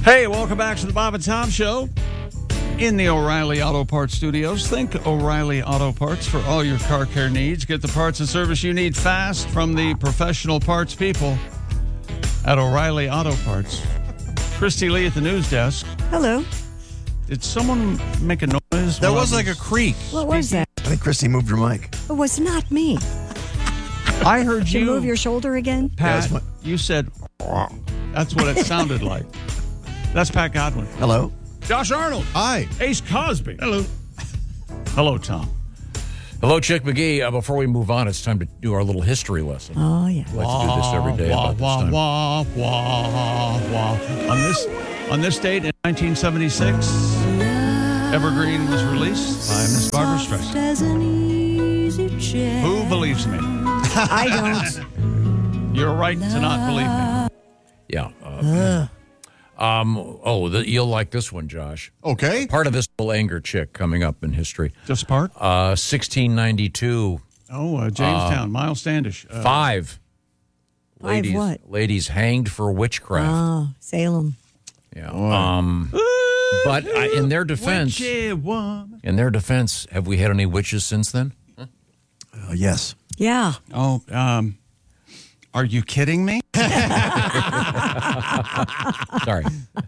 Hey, welcome back to the Bob and Tom Show in the O'Reilly Auto Parts Studios. Think O'Reilly Auto Parts for all your car care needs. Get the parts and service you need fast from the professional parts people at O'Reilly Auto Parts. Christy Lee at the news desk. Hello. Did someone make a noise? There was like a creak. What was that? I think Christy moved her mic. It was not me. I heard Did you you move your shoulder again? Pat, you said, that's what it sounded like. That's Pat Godwin. Hello. Josh Arnold. Hi. Ace Cosby. Hello. Hello, Tom. Hello, Chick McGee. Before we move on, it's time to do our little history lesson. Oh, yeah. I like to do this every day about this time. On this date in 1976, Evergreen was released by Miss Barbra Streisand. Who believes me? I don't. You're right to not believe me. Yeah. You'll like this one, Josh. Okay. Part of this will anger Chick coming up in history. Just part? 1692. Jamestown, Miles Standish. Five ladies, what? ladies hanged for witchcraft. Oh, Salem. Yeah. But in their defense, have we had any witches since then? Yes. Yeah. Are you kidding me? Sorry.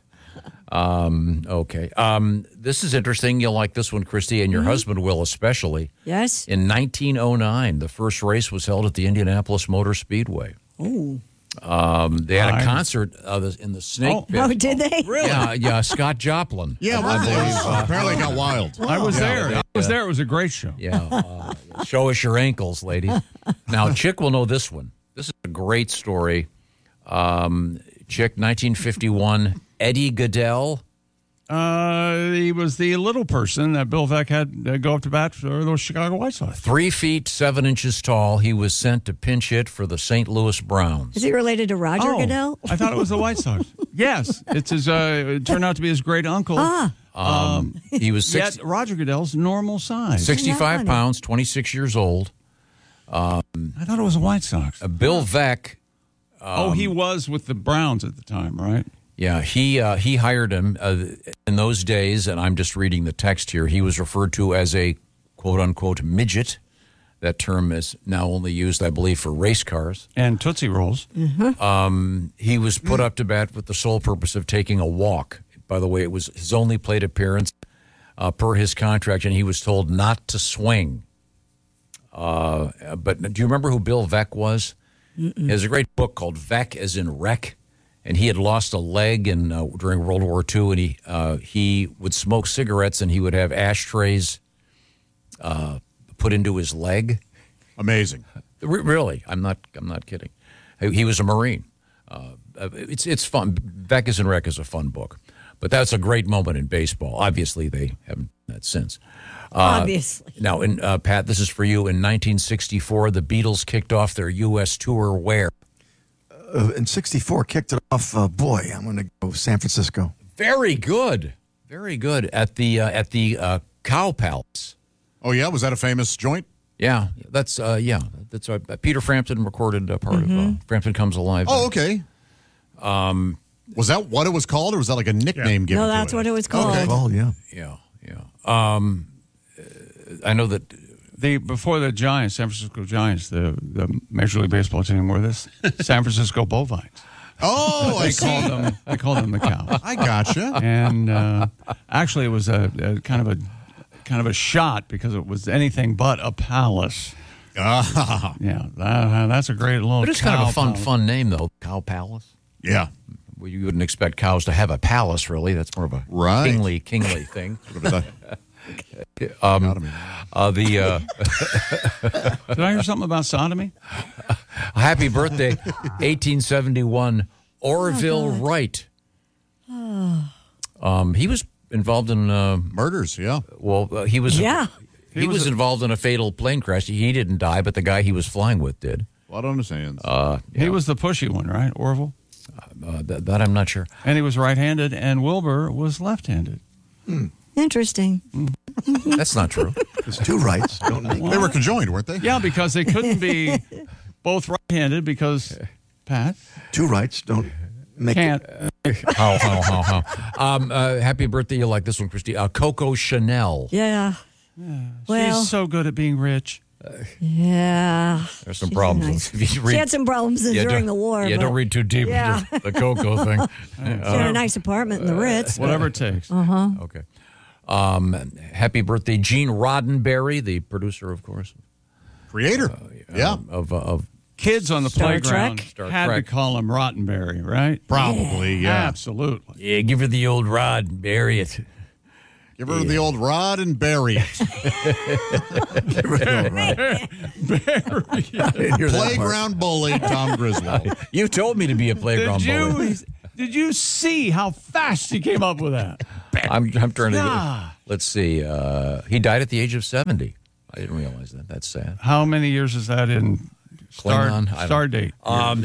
Okay. This is interesting. You'll like this one, Christy, and your husband will especially. Yes. In 1909, the first race was held at the Indianapolis Motor Speedway. Oh. They had a concert in the Snake Pit. Oh, did they? Really? Yeah, Scott Joplin. Yeah, I believe. Apparently it got wild. I was there. I was there. It was a great show. Yeah. Show us your ankles, ladies. Now, Chick will know this one. This is a great story. Chick, 1951, Eddie Goodell. He was the little person that Bill Veeck had go up to bat for those Chicago White Sox. 3 feet 7 inches tall. He was sent to pinch hit for the St. Louis Browns. Is he related to Roger Goodell? I thought it was the White Sox. Yes, it's his. It turned out to be his great uncle. He was Roger Goodell's normal size. 65 pounds, 26 years old. I thought it was the White Sox. Bill Veeck. He was with the Browns at the time, right? Yeah, he hired him in those days, and I'm just reading the text here. He was referred to as a quote-unquote midget. That term is now only used, I believe, for race cars. And Tootsie Rolls. He was put up to bat with the sole purpose of taking a walk. By the way, it was his only plate appearance per his contract, and he was told not to swing. But do you remember who Bill Veeck was? He has a great book called Veeck as in Wreck. And he had lost a leg during World War II, and he would smoke cigarettes, and he would have ashtrays put into his leg. Amazing. Really, I'm not kidding. He was a Marine. It's fun. Veeck as in Wreck is a fun book, but that's a great moment in baseball. Obviously, they haven't done that since. Obviously. Now, Pat, this is for you. In 1964, the Beatles kicked off their U.S. tour where? In 64, kicked it off. I'm going to go San Francisco. Very good. Very good. At the Cow Palace. Oh, yeah? Was that a famous joint? Yeah. That's Peter Frampton recorded part of Frampton Comes Alive. Oh, okay. Was that what it was called, or was that like a nickname given No, to that's it? what it was called. Okay. Oh, yeah. Yeah. I know that before the Giants, San Francisco Giants, the Major League Baseball team were this San Francisco Bovines. Oh, I see. They called them the Cows. I gotcha. And actually, it was a kind of a shot because it was anything but a palace. Yeah, that's a great little. But it's kind of a fun name, though. Cow Palace. Yeah. Well, you wouldn't expect cows to have a palace, really. That's more of a kingly thing. Did I hear something about sodomy? Happy birthday, 1871, Orville Wright. He was involved in murders. Yeah. Well, he was. Yeah. He was involved in a fatal plane crash. He didn't die, but the guy he was flying with did. A lot of understands. He was the pushy one, right, Orville? That I'm not sure. And he was right-handed, and Wilbur was left-handed. Interesting. That's not true. There's two rights. They were conjoined, weren't they? Yeah, because they couldn't be both right-handed because, Pat? Two rights don't Can't. How. Happy birthday. You like this one, Christy. Coco Chanel. Yeah. Well, She's so good at being rich. yeah. There's some She's problems. nice. She had some problems during the war. Yeah, but don't read too deep Yeah. into the Coco thing. She had a nice apartment in the Ritz. Whatever it takes. Okay. Happy birthday, Gene Roddenberry, the producer, of course. Creator. Yeah. Of Kids on the Star playground Trek? Star had Trek. to call him Rottenberry, right? Probably, yeah. Absolutely. Yeah, give her the old rod and bury it. Give her the old rod and bury it. Playground bully Tom Griswold. You told me to be a playground bully. Did you see how fast he came up with that? I'm trying to. Yeah. Let's see. He died at the age of 70. I didn't realize that. That's sad. How many years is that in Klingon? I don't star date?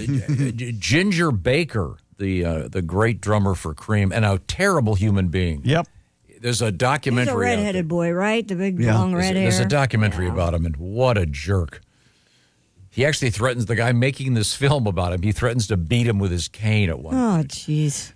Ginger Baker, the great drummer for Cream, and a terrible human being. Yep. There's a He's documentary. a redheaded boy, right? The big Yeah. long red hair. There's a documentary about him, and what a jerk. He actually threatens the guy making this film about him. He threatens to beat him with his cane at one Oh, jeez.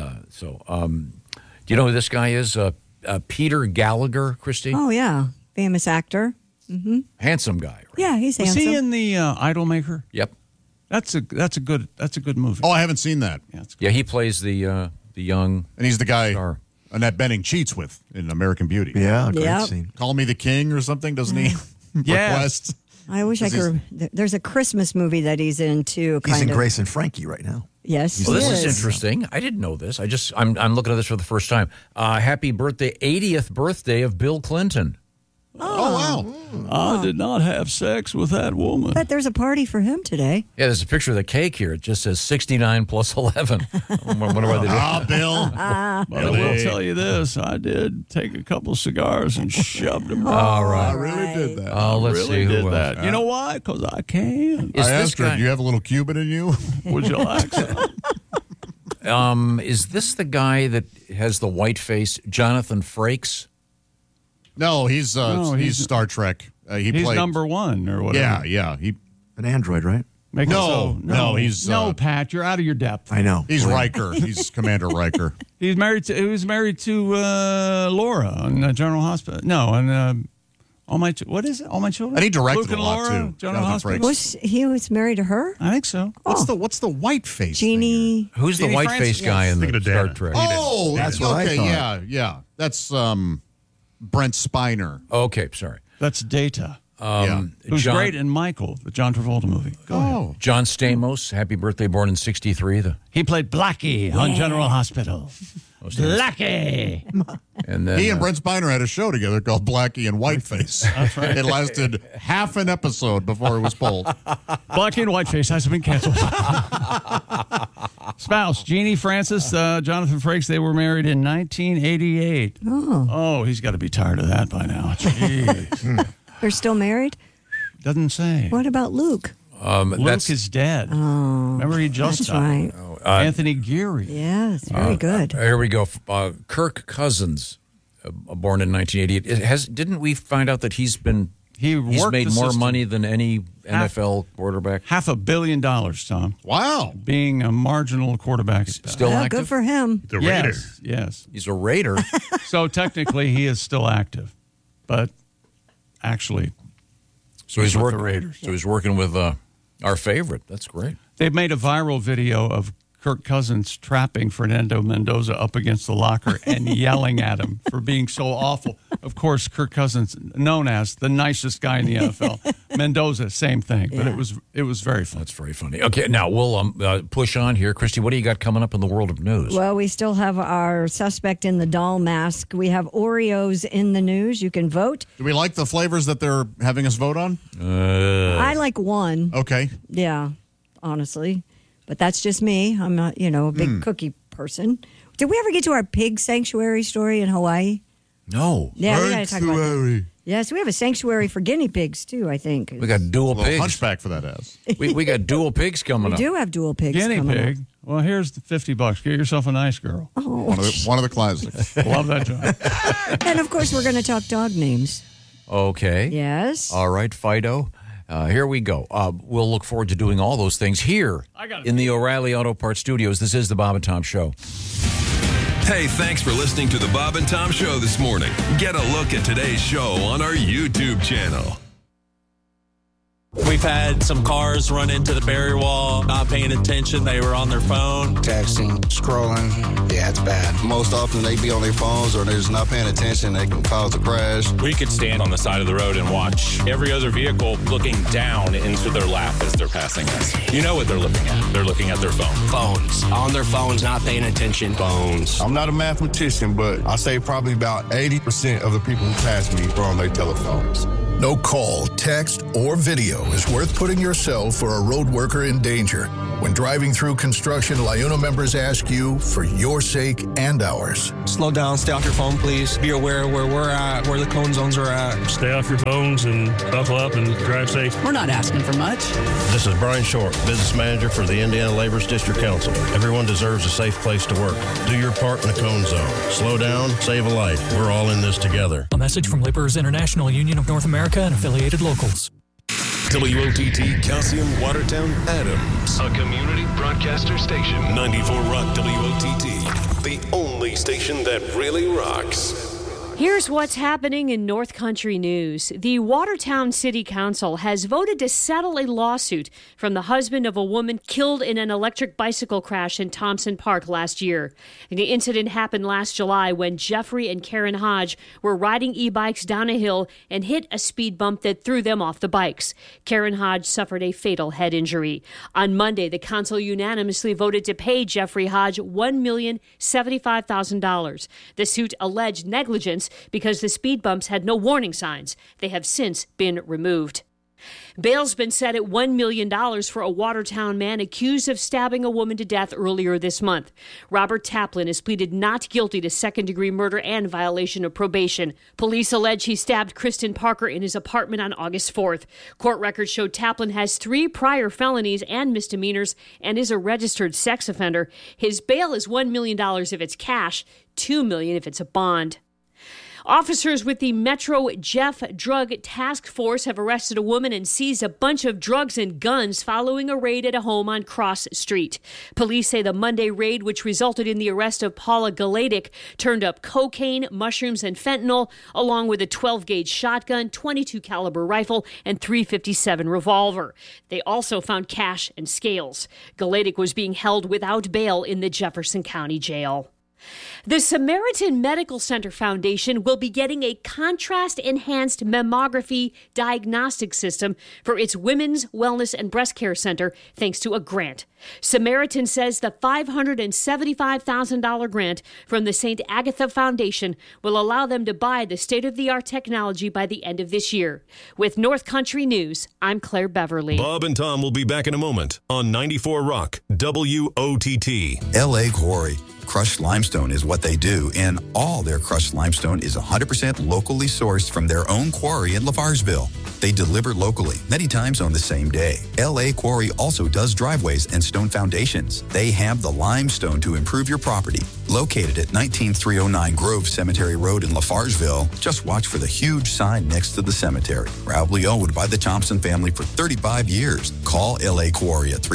do you know who this guy is? Peter Gallagher, Christy? Oh, yeah. Famous actor. Handsome guy. Right? Yeah, he's Was handsome. he in the Idolmaker? Yep. That's a good movie. Oh, I haven't seen that. Yeah, it's Yeah, he plays the young And he's the guy star. Annette Bening cheats with in American Beauty. Yeah, great Yep. scene. Call Me the King or something, doesn't he? Yes. Request. I wish I could. There's a Christmas movie that he's in, too. He's in of. Grace and Frankie right now. Yes, Well, he this is interesting. I didn't know this. I'm looking at this for the first time. Happy birthday, 80th birthday of Bill Clinton. Oh, wow. I did not have sex with that woman. But there's a party for him today. Yeah, there's a picture of the cake here. It just says 69 plus 11. I wonder why they did Ah, Bill. But I will tell you this: I did take a couple cigars and shoved them. All I right. really did that. Oh, let's really see who did else. that. You know why? Because I can. Is I this asked her, guy- do you have a little Cuban in you? Would you like some? Is this the guy that has the white face, Jonathan Frakes? No, he's he's- Star Trek. He He's played. number one or whatever. Yeah. An android, right? Make it No, no, he's, no, Pat. You're out of your depth. I know. He's Riker. He's Commander Riker. He was married to Laura on General Hospital. No, on All My what is it? All My Children. And he directed Luke and a lot, Laura, too. General Jonathan Hospital. Frakes. He was married to her? I think so. What's the white face? Jeannie. Who's the Jeannie white Francis? face guy in the Thinking of Star Dana. Trek? Oh, That's what I okay. thought. Yeah. That's Brent Spiner. Okay, sorry. That's Data. Who's John, great in Michael, the John Travolta movie. Go ahead. John Stamos, happy birthday, born in 63. He played Blackie on General Hospital. Blackie. And then He and Brent Spiner had a show together called Blackie and Whiteface. That's right. It lasted half an episode before it was pulled. Blackie and Whiteface has been canceled. Spouse, Jeannie Francis, Jonathan Frakes, they were married in 1988. Oh, he's got to be tired of that by now. Jeez. They're still married? Doesn't say. What about Luke? Luke is dead. Remember, he just That's died. right. Anthony Geary. Yes, very good. Here we go. Kirk Cousins, born in 1988. Didn't we find out that he's worked made the more system. money than any NFL quarterback? $500 million, Tom. Wow. Being a marginal quarterback. Still Well, active? good for him. The Raider. Yes. He's a Raider. So technically, he is still active, but actually, So he's with working. the Raiders. So he's working with our favorite. That's great. they've made a viral video of Kirk Cousins trapping Fernando Mendoza up against the locker and yelling at him for being so awful. Of course, Kirk Cousins, known as the nicest guy in the NFL. Mendoza, same thing. But it was very fun. That's very funny. Okay, now we'll push on here. Christy, what do you got coming up in the world of news? Well, we still have our suspect in the doll mask. We have Oreos in the news. You can vote. Do we like the flavors that they're having us vote on? I like one. Okay. Yeah, honestly. But that's just me. I'm not, a big cookie person. Did we ever get to our pig sanctuary story in Hawaii? No. Yeah, we got to talk about that. Yes, we have a sanctuary for guinea pigs, too, I think. We got dual A little pigs. hunchback for that ass. We got dual pigs coming We up. do have dual pigs Guinea coming pig. Well, here's the $50. Get yourself a nice girl. One of the classics. Love that job. up. And, of course, we're going to talk dog names. Okay. Yes. All right, Fido. Here we go. We'll look forward to doing all those things here in the O'Reilly Auto Parts Studios. This is the Bob and Tom Show. Hey, thanks for listening to the Bob and Tom Show this morning. Get a look at today's show on our YouTube channel. We've had some cars run into the barrier wall, not paying attention. They were on their phone. Texting, scrolling. Yeah, it's bad. Most often they be on their phones or they're just not paying attention. They can cause a crash. We could stand on the side of the road and watch every other vehicle looking down into their lap as they're passing us. You know what they're looking at. They're looking at their phone. Phones. On their phones, not paying attention. Phones. I'm not a mathematician, but I say probably about 80% of the people who pass me are on their telephones. No call, text, or video is worth putting yourself or a road worker in danger. When driving through construction, LIUNA members ask you for your sake and ours. Slow down, stay off your phone, please. Be aware of where we're at, where the cone zones are at. Stay off your phones and buckle up and drive safe. We're not asking for much. This is Brian Short, Business Manager for the Indiana Labor's District Council. Everyone deserves a safe place to work. Do your part in the cone zone. Slow down, save a life. We're all in this together. A message from Laborers International Union of North America and affiliated locals. WOTT Calcium Watertown Adams. A community broadcaster station. 94 Rock WOTT. The only station that really rocks. Here's what's happening in North Country news. The Watertown City Council has voted to settle a lawsuit from the husband of a woman killed in an electric bicycle crash in Thompson Park last year. The incident happened last July when Jeffrey and Karen Hodge were riding e-bikes down a hill and hit a speed bump that threw them off the bikes. Karen Hodge suffered a fatal head injury. On Monday, the council unanimously voted to pay Jeffrey Hodge $1,075,000. The suit alleged negligence because the speed bumps had no warning signs. They have since been removed. Bail's been set at $1 million for a Watertown man accused of stabbing a woman to death earlier this month. Robert Taplin has pleaded not guilty to second-degree murder and violation of probation. Police allege he stabbed Kristen Parker in his apartment on August 4th. Court records show Taplin has 3 prior felonies and misdemeanors and is a registered sex offender. His bail is $1 million if it's cash, $2 million if it's a bond. Officers with the Metro Jeff Drug Task Force have arrested a woman and seized a bunch of drugs and guns following a raid at a home on Cross Street. Police say the Monday raid, which resulted in the arrest of Paula Galadic, turned up cocaine, mushrooms, and fentanyl, along with a 12-gauge shotgun, .22 caliber rifle, and .357 revolver. They also found cash and scales. Galadic was being held without bail in the Jefferson County Jail. The Samaritan Medical Center Foundation will be getting a contrast-enhanced mammography diagnostic system for its Women's Wellness and Breast Care Center, thanks to a grant. Samaritan says the $575,000 grant from the St. Agatha Foundation will allow them to buy the state-of-the-art technology by the end of this year. With North Country News, I'm Claire Beverly. Bob and Tom will be back in a moment on 94 Rock WOTT. L.A. Quarry. Crushed limestone is what they do, and all their crushed limestone is 100% locally sourced from their own quarry in Lafarsville. They deliver locally, many times on the same day. L.A. Quarry also does driveways and stone foundations. They have the limestone to improve your property. Located at 19309 Grove Cemetery Road in Lafarsville, just watch for the huge sign next to the cemetery. Proudly owned by the Thompson family for 35 years. Call L.A. Quarry at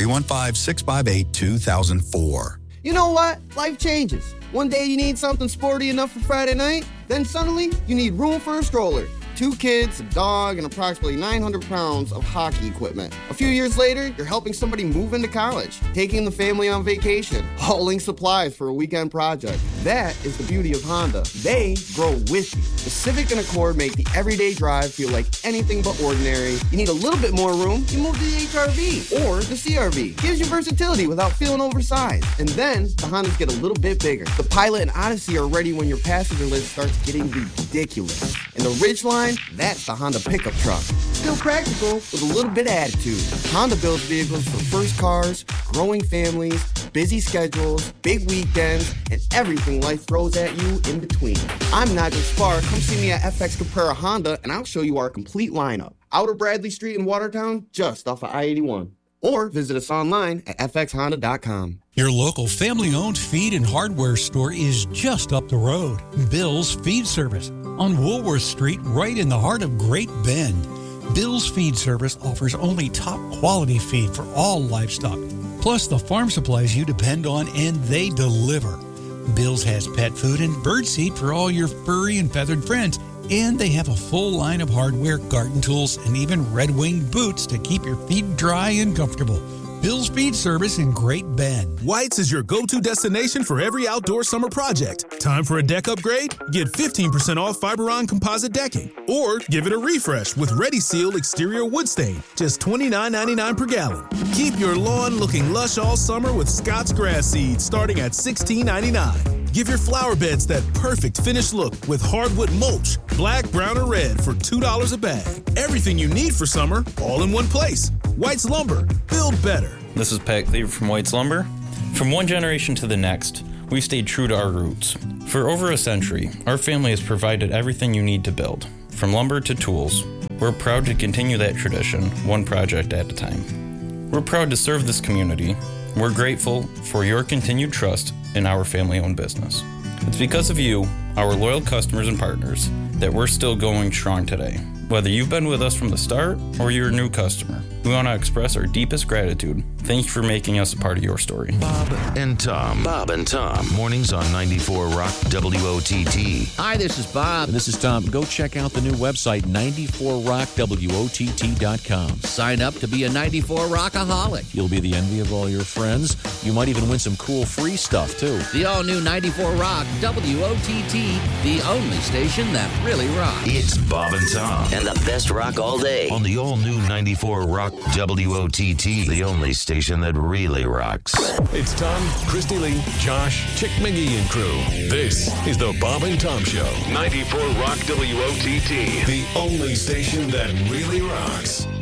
315-658-2004. You know what? Life changes. One day you need something sporty enough for Friday night, then suddenly you need room for a stroller. 2 kids, a dog, and approximately 900 pounds of hockey equipment. A few years later, you're helping somebody move into college, taking the family on vacation, hauling supplies for a weekend project. That is the beauty of Honda. They grow with you. The Civic and Accord make the everyday drive feel like anything but ordinary. You need a little bit more room, you move to the HR-V or the CR-V. Gives you versatility without feeling oversized. And then the Hondas get a little bit bigger. The Pilot and Odyssey are ready when your passenger list starts getting ridiculous. And the Ridgeline, that's the Honda pickup truck. Still practical with a little bit of attitude. Honda builds vehicles for first cars, growing families, busy schedules, big weekends, and everything life throws at you in between. I'm Nigel Spar. Come see me at FX Caprera Honda, and I'll show you our complete lineup. Outer Bradley Street in Watertown, just off of I-81. Or visit us online at fxhonda.com. Your local family-owned feed and hardware store is just up the road. Bill's Feed Service on Woolworth Street, right in the heart of Great Bend. Bill's Feed Service offers only top quality feed for all livestock, plus the farm supplies you depend on, and they deliver. Bill's has pet food and bird seed for all your furry and feathered friends, and they have a full line of hardware, garden tools, and even Red Wing boots to keep your feet dry and comfortable. Bill's Feed Service in Great Bend. White's is your go-to destination for every outdoor summer project. Time for a deck upgrade? Get 15% off Fiberon composite decking. Or give it a refresh with Ready Seal exterior wood stain, just $29.99 per gallon. Keep your lawn looking lush all summer with Scott's grass seed starting at $16.99. Give your flower beds that perfect finished look with hardwood mulch, black, brown, or red for $2 a bag. Everything you need for summer, all in one place. White's Lumber. Build better. This is Pat Cleaver from White's Lumber. From one generation to the next, we've stayed true to our roots. For over a century, our family has provided everything you need to build, from lumber to tools. We're proud to continue that tradition, one project at a time. We're proud to serve this community. We're grateful for your continued trust in our family-owned business. It's because of you, our loyal customers and partners, that we're still going strong today. Whether you've been with us from the start or you're a new customer, we want to express our deepest gratitude. Thank you for making us a part of your story. Bob and Tom. Bob and Tom. Mornings on 94 Rock WOTT. Hi, this is Bob. This is Tom. Go check out the new website, 94rockwott.com. Sign up to be a 94 Rockaholic. You'll be the envy of all your friends. You might even win some cool free stuff, too. The all-new 94 Rock WOTT, the only station that really rocks. It's Bob and Tom. And the best rock all day. On the all-new 94 Rock WOTT, the only station that really rocks. It's Tom, Christy Lee, Josh, Chick McGee and crew. This is the Bob and Tom Show. 94 Rock WOTT, the only station that really rocks.